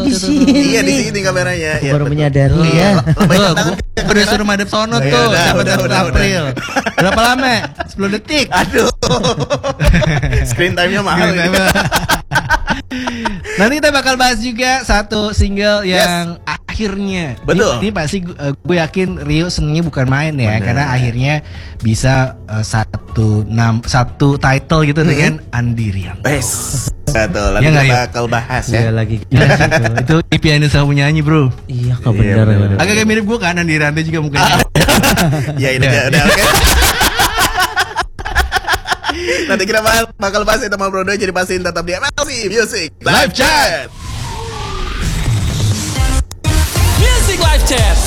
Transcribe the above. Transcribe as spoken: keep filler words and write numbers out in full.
di sini. Iya di sini kameranya. Aku baru menyadari ya. Gue udah suruh madep sono Oh, iya, tuh udah, sampai udah, bulan udah, April. Berapa lama? sepuluh detik. Aduh. Screen time-nya mahal. Screen time-nya. Nanti kita bakal bahas juga satu single yang yes. akhirnya. Betul. Ini, ini pasti gue, gue yakin Rio senengnya bukan main ya. Bener. Karena akhirnya bisa uh, satu enam satu title gitu mm-hmm. dengan Andi Rianto. Best. Betul, nanti ya, kita ya? bakal bahas ya. Iya lagi. Iya, itu I P N sama nyanyi bro. Iya kok bener. Iya, agak mirip gue kan Andi Rianto juga mukanya. Ya ini udah, udah oke. Nanti kita bakal bahas itu sama Bro Doi. Jadi pastiin tetap di M L C Music Live Chat. Music Live Chat.